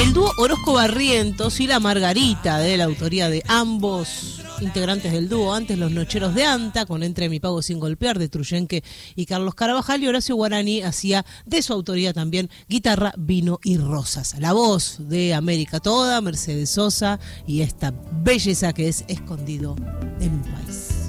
El dúo Orozco Barrientos y La Margarita, de la autoría de ambos integrantes del dúo. Antes Los Nocheros de Anta, con Entre mi pago sin golpear, de Truyenque y Carlos Carabajal. Y Horacio Guaraní hacía de su autoría también Guitarra, Vino y Rosas. La voz de América Toda, Mercedes Sosa, y esta belleza que es Escondido en un